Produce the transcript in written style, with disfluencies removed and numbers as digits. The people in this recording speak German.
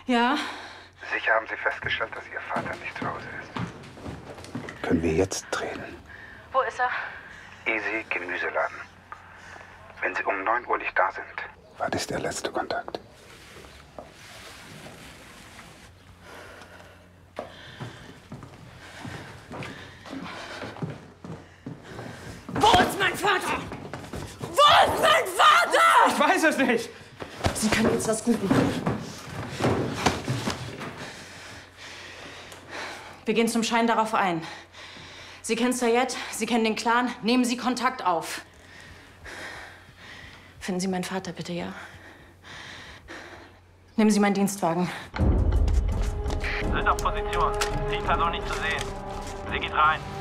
Ja? Sicher haben Sie festgestellt, dass Ihr Vater nicht zu Hause ist. Können wir jetzt reden? Wo ist er? Easy Gemüseladen. Wenn Sie um 9 Uhr nicht da sind, war das der letzte Kontakt. Wo ist mein Vater? Wo ist mein Vater? Ich weiß es nicht. Sie können jetzt was gut machen. Wir gehen zum Schein darauf ein. Sie kennen Sayed, Sie kennen den Clan. Nehmen Sie Kontakt auf. Finden Sie meinen Vater bitte, ja? Nehmen Sie meinen Dienstwagen. Sind auf Position. Tita noch nicht zu sehen. Sie geht rein.